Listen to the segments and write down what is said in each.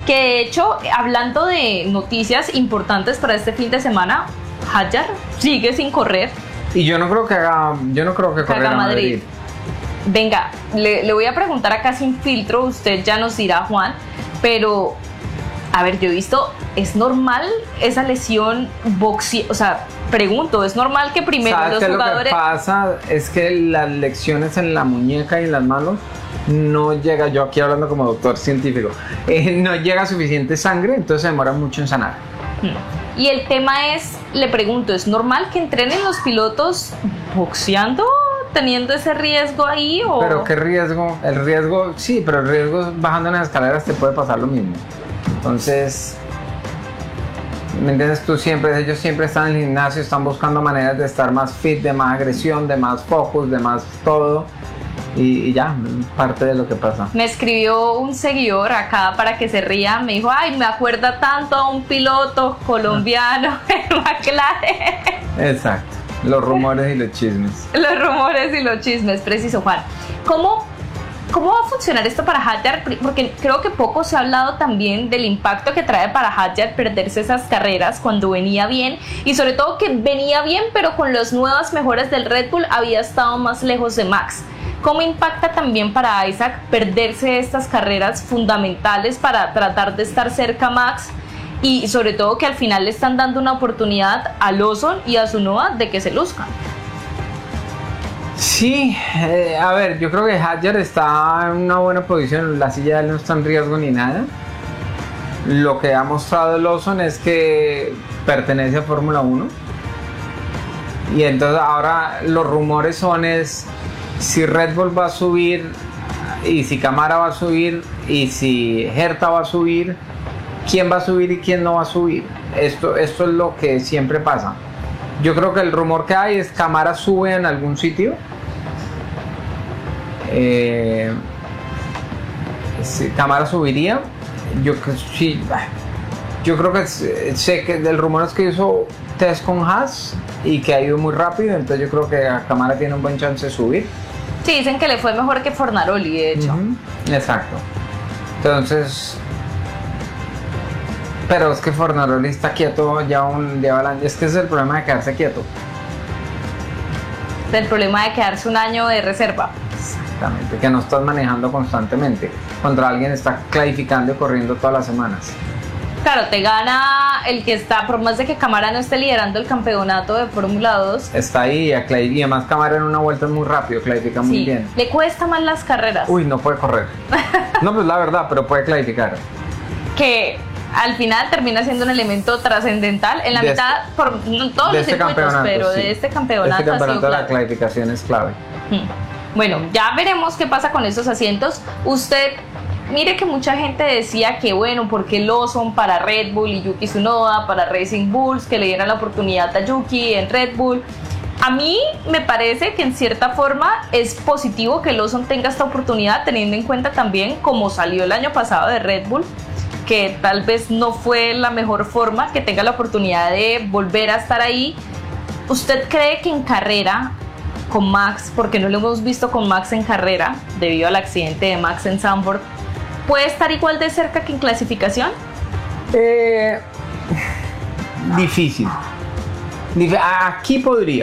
Que de hecho, hablando de noticias importantes para este fin de semana, Hadjar sigue sin correr. Y yo no creo que corra a Madrid. Venga, le voy a preguntar acá sin filtro, usted ya nos dirá, Juan, pero a ver, yo he visto, ¿es normal esa lesión o sea, pregunto, ¿es normal que primero los jugadores... Lo que pasa es que las lesiones en la muñeca y en las manos no llega, yo aquí hablando como doctor científico, no llega suficiente sangre, entonces se demora mucho en sanar. Y el tema es, le pregunto, ¿es normal que entrenen los pilotos boxeando, teniendo ese riesgo ahí? ¿O? ¿Pero qué riesgo? El riesgo, sí, pero el riesgo bajando en las escaleras te puede pasar lo mismo. Entonces, ¿me entiendes? Ellos siempre están en el gimnasio, están buscando maneras de estar más fit, de más agresión, de más focus, de más todo. Y ya, parte de lo que pasa. Me escribió un seguidor acá para que se ría, me dijo, ay, me acuerda tanto a un piloto colombiano en McLaren. Exacto, los rumores y los chismes. Los rumores y los chismes, preciso, Juan. ¿Cómo va a funcionar esto para Hadjar? Porque creo que poco se ha hablado también del impacto que trae para Hadjar perderse esas carreras cuando venía bien, y sobre todo que venía bien, pero con las nuevas mejoras del Red Bull había estado más lejos de Max. ¿Cómo impacta también para Isaac perderse estas carreras fundamentales para tratar de estar cerca a Max, y sobre todo que al final le están dando una oportunidad a Lawson y a Tsunoda de que se luzcan? Sí, a ver, yo creo que Hadjar está en una buena posición, la silla de él no está en riesgo ni nada. Lo que ha mostrado Lawson es que pertenece a Fórmula 1, y entonces ahora los rumores son si Red Bull va a subir, y si Cámara va a subir, y si Herta va a subir, quién va a subir y quién no va a subir. Esto es lo que siempre pasa. Yo creo que el rumor que hay es Cámara sube en algún sitio. Si Cámara subiría, yo creo que sé que el rumor es que hizo test con Haas y que ha ido muy rápido, entonces yo creo que Cámara tiene un buen chance de subir. Sí, dicen que le fue mejor que Fornaroli, de hecho. Exacto. Entonces, pero es que Fornaroli está quieto lleva el año. Es que ese es el problema de quedarse quieto. El problema de quedarse un año de reserva. Exactamente, que no estás manejando constantemente. Contra alguien está clasificando y corriendo todas las semanas. Claro, te gana el que está, por más de que Cámara no esté liderando el campeonato de Fórmula 2. Está ahí, y además Cámara en una vuelta es muy rápido, clasifica muy bien. Le cuesta más las carreras. Uy, no puede correr. No, pues la verdad, pero puede clasificar. Que al final termina siendo un elemento trascendental en la mitad, por no todos los circuitos, pero sí, de este campeonato. Este campeonato de la clasificación es clave. Bueno, ya veremos qué pasa con esos asientos. Usted, mire que mucha gente decía que bueno, porque Lawson para Red Bull y Yuki Tsunoda para Racing Bulls, que le dieran la oportunidad a Yuki en Red Bull. A mí me parece que en cierta forma es positivo que Lawson tenga esta oportunidad, teniendo en cuenta también cómo salió el año pasado de Red Bull, que tal vez no fue la mejor forma, que tenga la oportunidad de volver a estar ahí. ¿Usted cree que en carrera con Max, porque no lo hemos visto con Max en carrera debido al accidente de Max en Zandvoort, puede estar igual de cerca que en clasificación? Difícil. Aquí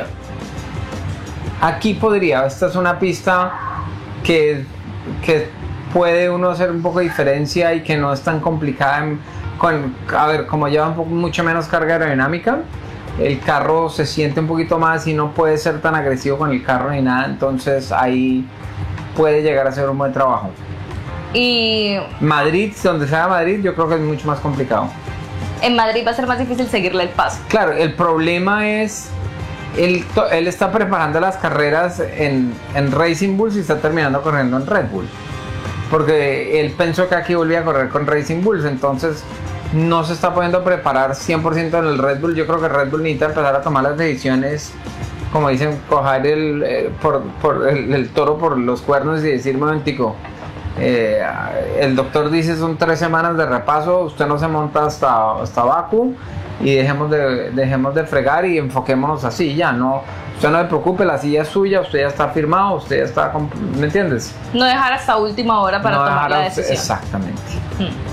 podría. Esta es una pista que puede uno hacer un poco de diferencia y que no es tan complicada. Como lleva mucho menos carga aerodinámica, el carro se siente un poquito más y no puede ser tan agresivo con el carro ni nada, entonces ahí puede llegar a ser un buen trabajo. Y Madrid, donde sea Madrid, yo creo que es mucho más complicado. En Madrid va a ser más difícil seguirle el paso. Claro, el problema es él está preparando las carreras en Racing Bulls y está terminando corriendo en Red Bull, porque él pensó que aquí volvía a correr con Racing Bulls, entonces no se está pudiendo preparar 100% en el Red Bull. Yo creo que Red Bull necesita empezar a tomar las decisiones, como dicen, coger el toro por los cuernos y decir, momentico, el doctor dice son 3 semanas de repaso, usted no se monta hasta Bakú y dejemos de fregar y enfoquémonos así, ya no. Usted no se preocupe, la silla es suya, usted ya está firmado, usted ya está, ¿me entiendes? No dejar hasta última hora para tomar la decisión. Exactamente.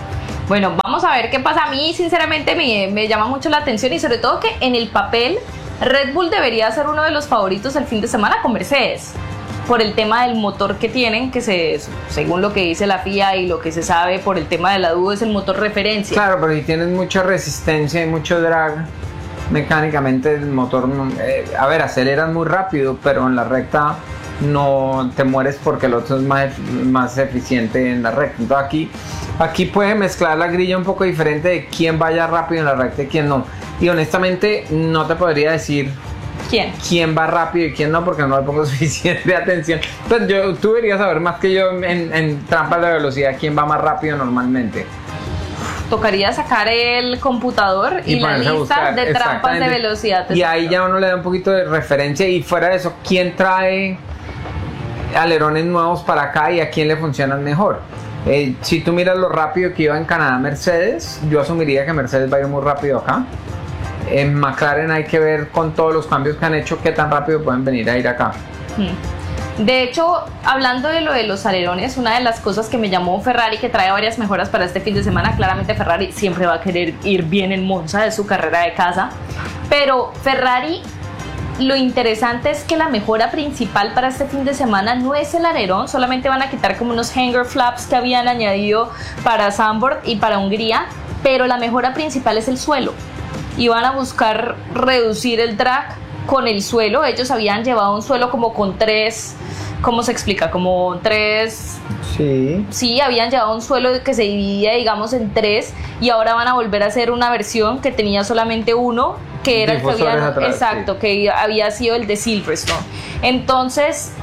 Bueno, vamos a ver qué pasa. A mí sinceramente me llama mucho la atención y sobre todo que en el papel Red Bull debería ser uno de los favoritos el fin de semana con Mercedes por el tema del motor que tienen, que según lo que dice la FIA y lo que se sabe por el tema de la DUO es el motor referencia. Claro, pero si tienes mucha resistencia y mucho drag, mecánicamente el motor, a ver, aceleras muy rápido, pero en la recta no te mueres porque el otro es más eficiente en la recta. Entonces aquí puede mezclar la grilla un poco diferente de quién vaya rápido en la recta y quién no. Y honestamente no te podría decir quién va rápido y quién no, porque no le pongo suficiente atención. Entonces tú deberías saber más que yo en trampas de velocidad quién va más rápido normalmente. Tocaría sacar el computador y la lista de trampas de velocidad. Y ahí ya uno le da un poquito de referencia, y fuera de eso, quién trae alerones nuevos para acá y a quién le funcionan mejor. Si tú miras lo rápido que iba en Canadá Mercedes, yo asumiría que Mercedes va a ir muy rápido acá. En McLaren hay que ver con todos los cambios que han hecho qué tan rápido pueden venir a ir acá. De hecho, hablando de lo de los alerones, una de las cosas que me llamó Ferrari, que trae varias mejoras para este fin de semana, claramente Ferrari siempre va a querer ir bien en Monza, de su carrera de casa, pero Ferrari, lo interesante es que la mejora principal para este fin de semana no es el alerón, solamente van a quitar como unos hanger flaps que habían añadido para Zandvoort y para Hungría, pero la mejora principal es el suelo. Y van a buscar reducir el drag con el suelo. Ellos habían llevado un suelo como con tres, ¿cómo se explica? Como tres... Sí, habían llevado un suelo que se dividía, digamos, en tres, y ahora van a volver a hacer una versión que tenía solamente uno, que era el que había, atrás, exacto, sí, que había sido el de Silverstone. Entonces,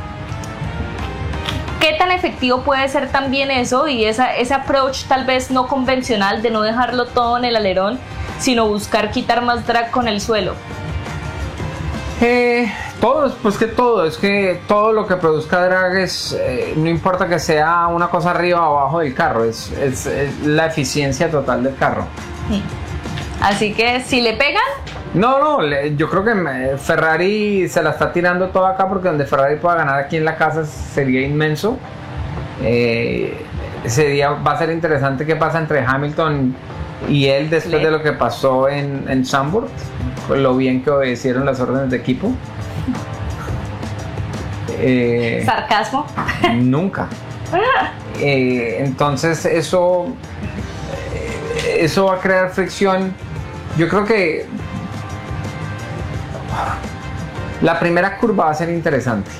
¿qué tan efectivo puede ser también eso? Y ese approach tal vez no convencional de no dejarlo todo en el alerón, sino buscar quitar más drag con el suelo. Es que todo lo que produzca drag no importa que sea una cosa arriba o abajo del carro, es la eficiencia total del carro. Así que si le pegan... No, yo creo que Ferrari se la está tirando toda acá, porque donde Ferrari pueda ganar aquí en la casa sería inmenso. Ese día va a ser interesante qué pasa entre Hamilton y él después de lo que pasó en Zandvoort, lo bien que obedecieron las órdenes de equipo. ¿Sarcasmo? Nunca. Entonces eso va a crear fricción. Yo creo que la primera curva va a ser interesante,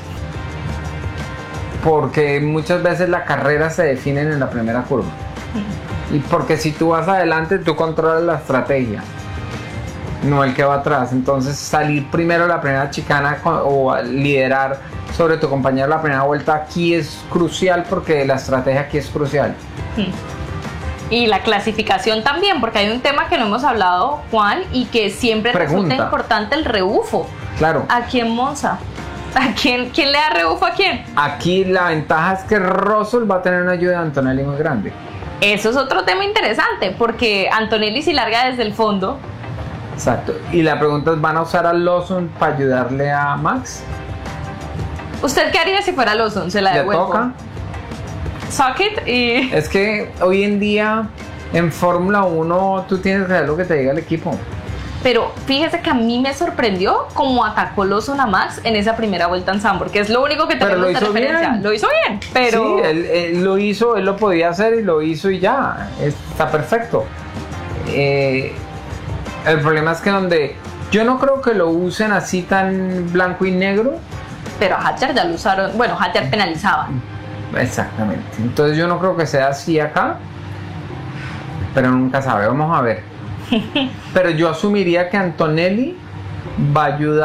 porque muchas veces las carreras se definen en la primera curva. Y porque si tú vas adelante, tú controlas la estrategia, no el que va atrás. Entonces salir primero la primera chicana o liderar sobre tu compañero la primera vuelta aquí es crucial, porque la estrategia aquí es crucial. Y la clasificación también, porque hay un tema que no hemos hablado, Juan, y que siempre resulta importante: el rebufo. Claro. Aquí en Monza, ¿a quién le da rebufo a quién? Aquí la ventaja es que Russell va a tener una ayuda de Antonelli muy grande. Eso es otro tema interesante, porque Antonelli si larga desde el fondo. Exacto. Y la pregunta es, ¿van a usar a Lawson para ayudarle a Max? ¿Usted qué haría si fuera Lawson? ¿Se la devuelvo? ¿Le toca? Socket y... Es que hoy en día en Fórmula 1 tú tienes que hacer lo que te diga el equipo. Pero fíjese que a mí me sorprendió cómo atacó Lawson a Max en esa primera vuelta en Zandvoort, que es lo único que tenemos de referencia. Lo hizo bien, pero... Sí, él lo hizo, él lo podía hacer y lo hizo y ya, está perfecto. El problema es que yo no creo que lo usen así tan blanco y negro. Pero a Hadjar ya lo usaron, bueno, Hadjar penalizaba. Exactamente, entonces yo no creo que sea así acá, pero nunca sabe, vamos a ver. Pero yo asumiría que Antonelli va a ayudar